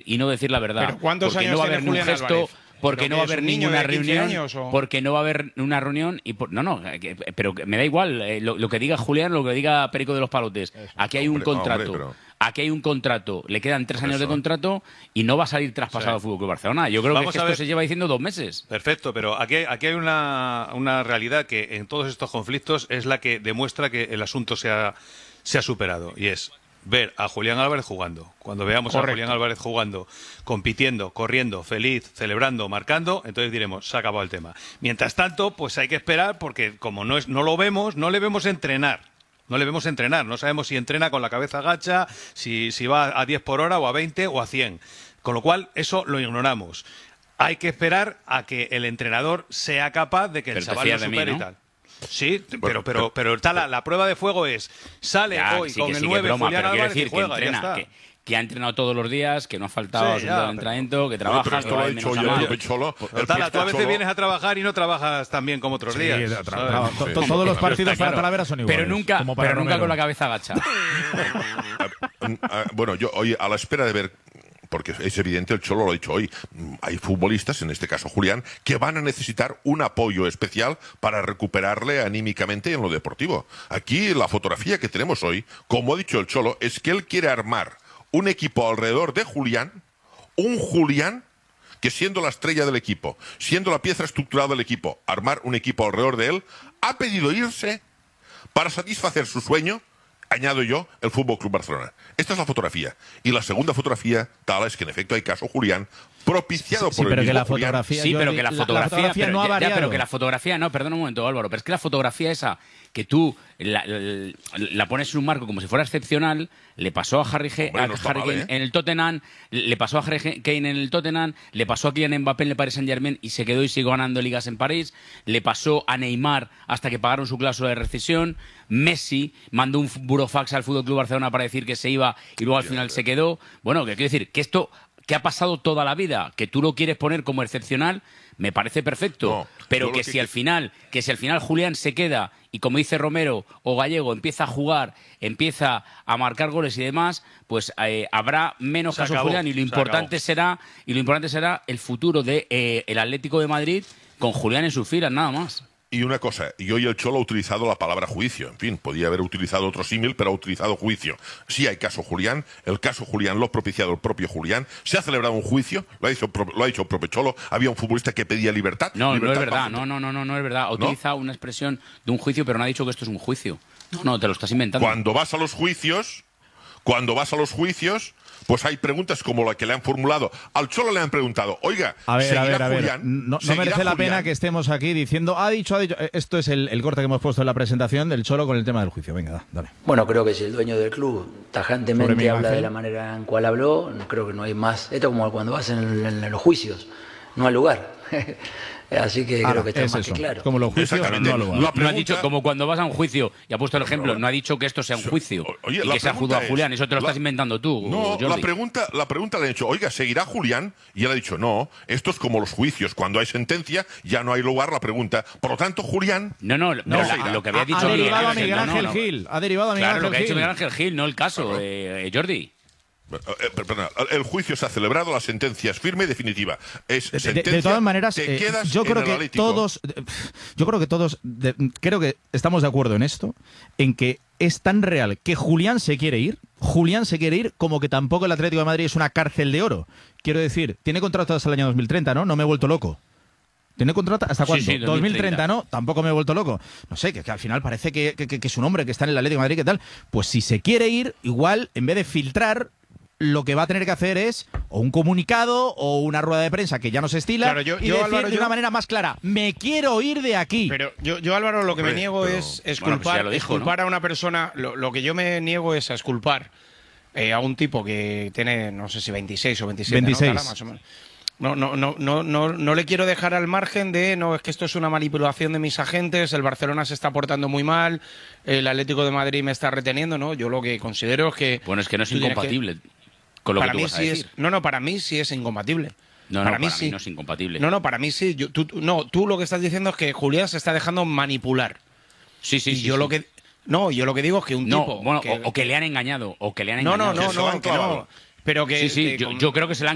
y no decir la verdad. ¿Pero cuántos porque años no va a tiene haber un Julián gesto, Álvarez? porque no va a haber ninguna reunión, porque no va a haber una reunión y pero me da igual lo que diga Julián, lo que diga Perico de los Palotes. Aquí hay un contrato. Aquí hay un contrato, le quedan 3 años de contrato y no va a salir traspasado al Fútbol Club Barcelona. Yo creo que esto se lleva diciendo 2 meses. Perfecto, pero aquí hay una realidad que en todos estos conflictos es la que demuestra que el asunto se ha superado, y es ver a Julián Álvarez jugando. Cuando veamos a Julián Álvarez jugando, compitiendo, corriendo, feliz, celebrando, marcando, entonces diremos, se ha acabado el tema. Mientras tanto, pues hay que esperar, porque como no lo vemos, no le vemos entrenar. No le vemos entrenar, no sabemos si entrena con la cabeza gacha, si va a 10 por hora o a 20 o a 100. Con lo cual, eso lo ignoramos. Hay que esperar a que el entrenador sea capaz de que el chaval lo supere y tal. Sí, pero la prueba de fuego es, sale hoy con el 9 Julián Álvarez y juega, ya está. Que ha entrenado todos los días, que no ha faltado al entrenamiento, que trabaja. Pero esto lo ha dicho yo, Cholo. Tú a veces vienes a trabajar y no trabajas tan bien como otros días. Todos los partidos para Talavera son iguales. Pero nunca con la cabeza agacha. Bueno, yo hoy a la espera de ver, porque es evidente, el Cholo lo ha dicho hoy, hay futbolistas, en este caso Julián, que van a necesitar un apoyo especial para recuperarle anímicamente en lo deportivo. Aquí la fotografía que tenemos hoy, como ha dicho el Cholo, es que él quiere armar un equipo alrededor de Julián, un Julián que, siendo la estrella del equipo, siendo la pieza estructural del equipo, armar un equipo alrededor de él, ha pedido irse para satisfacer su sueño, añado yo, el Fútbol Club Barcelona. Esta es la fotografía. Y la segunda fotografía, tal es que en efecto hay caso Julián, propiciado por el mismo Julián. Sí, pero que la fotografía no ha variado. Pero que la fotografía, no, perdona un momento, Álvaro, pero es que la fotografía esa, que tú la pones en un marco como si fuera excepcional, le pasó a Harry Kane en el Tottenham, le pasó a Harry Kane en el Tottenham, le pasó a Kylian Mbappé en el Paris Saint-Germain y se quedó y siguió ganando ligas en París, le pasó a Neymar hasta que pagaron su cláusula de rescisión, Messi mandó un burofax al FC Barcelona para decir que se iba y luego al final se quedó. Bueno, que quiero decir que esto que ha pasado toda la vida, que tú lo quieres poner como excepcional, me parece perfecto. Pero que si al final Julián se queda y, como dice Romero o Gallego, empieza a jugar, empieza a marcar goles y demás, pues habrá menos caso Julián, y lo importante será el futuro de el Atlético de Madrid con Julián en sus filas, nada más. Y una cosa, y hoy el Cholo ha utilizado la palabra juicio. En fin, podía haber utilizado otro símil, pero ha utilizado juicio. Sí hay caso Julián, el caso Julián lo ha propiciado el propio Julián. Se ha celebrado un juicio, lo ha dicho el propio Cholo. Había un futbolista que pedía libertad. No es verdad, no es verdad. Ha utilizado una expresión de un juicio, pero no ha dicho que esto es un juicio. No, te lo estás inventando. Cuando vas a los juicios, pues hay preguntas como la que le han formulado. Al Cholo le han preguntado, oiga, a ver, Julián, no merece la pena que estemos aquí diciendo, ha dicho. Esto es el corte que hemos puesto en la presentación del Cholo con el tema del juicio. Venga, dale. Bueno, creo que si el dueño del club tajantemente habla de la manera en cual habló, creo que no hay más. Esto es como cuando vas en los juicios, no hay lugar. Así que creo que está más que claro. Como los juicios, no ha dicho, como cuando vas a un juicio, y ha puesto el ejemplo, no ha dicho que esto sea un juicio y que se ha juzgado a Julián. Eso te lo estás inventando tú, No, Jordi. la pregunta le han hecho, oiga, ¿seguirá Julián? Y él ha dicho, no, esto es como los juicios. Cuando hay sentencia, ya no hay lugar la pregunenta. Por lo tanto, Julián lo que había dicho ha derivado a Miguel Ángel Gil. Ha derivado a Miguel Ángel Gil. Claro, lo que ha dicho Miguel Ángel Gil, no el caso, Jordi. Perdona, el juicio se ha celebrado, la sentencia es firme y definitiva. De todas maneras, yo creo que todos creo que estamos de acuerdo en esto, en que es tan real que Julián se quiere ir, como que tampoco el Atlético de Madrid es una cárcel de oro. Quiero decir, tiene contrato hasta el año 2030, ¿no? No me he vuelto loco. ¿Tiene contrato hasta cuándo? Sí, 2030, ¿no? Tampoco me he vuelto loco. No sé, que al final parece que es un hombre que está en el Atlético de Madrid, ¿qué tal? Pues si se quiere ir, igual, en vez de filtrar, lo que va a tener que hacer es o un comunicado o una rueda de prensa que ya no se estila, y decir Álvaro, de una manera más clara, me quiero ir de aquí. Pero yo Álvaro, lo que me niego es exculpar a una persona. Lo que yo me niego es a exculpar a un tipo que tiene, no sé si 26 o 27, 26. ¿no? Más o menos. No le quiero dejar al margen de, no, es que esto es una manipulación de mis agentes, el Barcelona se está portando muy mal, el Atlético de Madrid me está reteniendo, ¿no? Yo lo que considero es que... Bueno, es que no es incompatible con lo que tú vas a decir. Para mí sí es incompatible. Para mí no es incompatible. No, para mí sí. Tú lo que estás diciendo es que Julián se está dejando manipular. Sí. Yo lo que digo es que un tipo... O que le han engañado, No. Pero que... yo creo que se le han